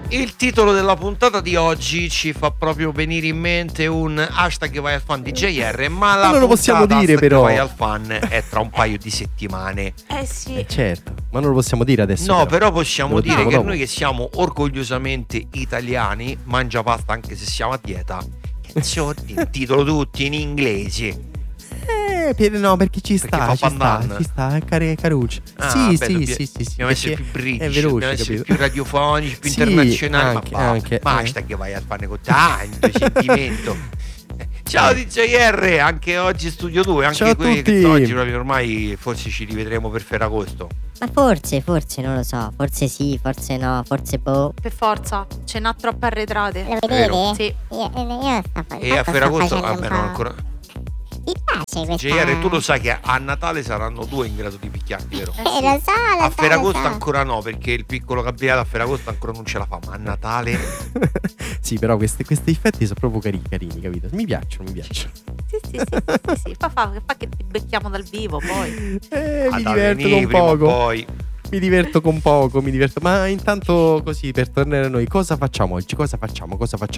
Il titolo della puntata di oggi ci fa proprio venire in mente un hashtag vai al fan di JR, ma la non lo possiamo dire, però. vai al fan è tra un paio di settimane. Sì. Certo, ma non lo possiamo dire adesso. No, però possiamo Lo dire diciamo che dopo. noi che siamo orgogliosamente italiani, mangia pasta anche se siamo a dieta. Il titolo tutti in inglese. No, perché ci sta, fa ci sta, pandan. ci sta, è caruccio. Ah, sì, bello, sì. Dobbiamo essere più perché british, è veloce, dobbiamo essere capito? più radiofonici, più Sì, internazionali. anche, ma anche, basta che vai al pane con tanto sentimento. Ciao DJR, anche oggi Studio 2, anche Ciao a qui tutti. che oggi proprio ormai forse ci rivedremo per Ferragosto. Ma forse non lo so, forse sì, forse no, forse boh. Per forza, ce n'ha troppe arretrate. Lo Vero. vedete? Sì. Io sto E a Ferragosto, vabbè, non non ancora. Mi piace questa. JR, tu lo sai che a Natale saranno 2 in grado di picchiarti, vero? Lo so, A Ferragosto lo so. ancora no, perché il piccolo Gabriele a Ferragosto ancora non ce la fa, ma a Natale Sì, però questi effetti sono proprio carini, capito? Mi piacciono. Sì. Fa che ti becchiamo dal vivo poi. Mi da diverto venire con prima o poco. poi. Mi diverto con poco, Ma intanto così, per tornare a noi, cosa facciamo oggi? Cosa facciamo?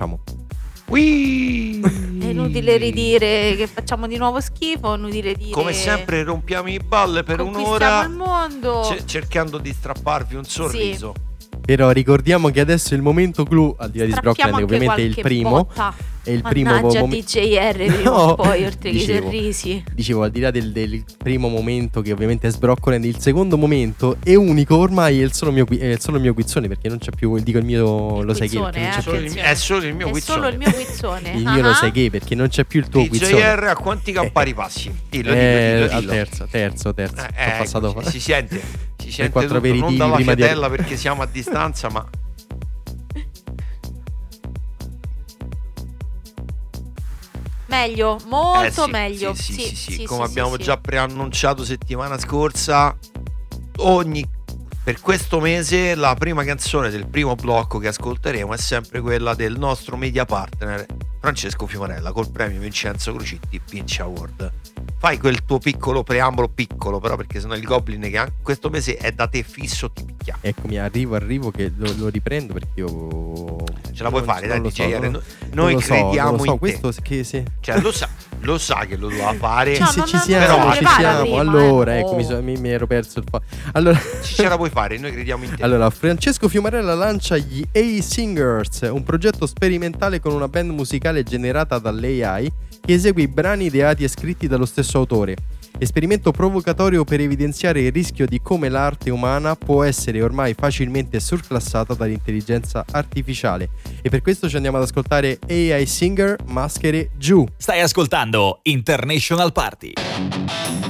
Ui! È inutile ridire che facciamo di nuovo schifo, è inutile dire Come sempre rompiamo i balle per conquistiamo un'ora il mondo. cercando di strapparvi un sorriso. Però ricordiamo che adesso è il momento clou, al di là di Strappiamo Sbrockland, che anche ovviamente è il qualche primo. botta. È il primo Mannaggia momento. DJR prima No, o poi, oltre che i dicevo. sorrisi. Dicevo, al di là del primo momento, che ovviamente è Sbrockland, il secondo momento è unico ormai, è solo il mio guizzone, perché non c'è più, dico il mio, lo sai che, guizzone, non c'è più. attenzione. È solo il mio È guizzone. solo il mio guizzone. Il mio lo sai che, perché non c'è più il tuo guizzone. DJR a quanti campari passi? Dillo. Al terzo. Sono passato. Si sente quattro tutto, non aperitivi dalla prima di- fiatella perché siamo a distanza, ma Meglio, molto sì, meglio. Sì. Come abbiamo già preannunciato settimana scorsa, per questo mese la prima canzone del primo blocco che ascolteremo è sempre quella del nostro media partner Francesco Fiumarella col premio Vincenzo Crucitti Vince Award. Fai quel tuo piccolo preambolo, piccolo però, perché sennò il Goblin che anche questo mese è da te fisso ti picchia. Eccomi, arrivo che lo riprendo, perché io Ce la puoi fare, dai, non lo so, DJR. non Noi lo so, crediamo non lo so, in te. questo che se Cioè lo sa che lo doveva fare. No, se no, ci no, siamo, no, ci prepara siamo. prima, Allora, oh. ecco, mi ero perso il Allora, Ce la puoi fare, noi crediamo in te. allora, Francesco Fiumarella lancia gli A-Singers, un progetto sperimentale con una band musicale generata dall'AI che esegue i brani ideati e scritti dallo stesso autore. Esperimento provocatorio per evidenziare il rischio di come l'arte umana può essere ormai facilmente surclassata dall'intelligenza artificiale. E per questo ci andiamo ad ascoltare AI Singer, Maschere Giù. Stai ascoltando International Party.